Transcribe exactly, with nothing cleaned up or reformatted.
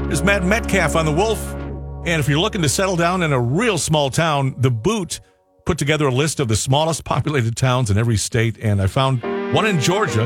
There's Matt Metcalf on The Wolf. And if you're looking to settle down in a real small town, The Boot put together a list of the smallest populated towns in every state, and I found one in Georgia.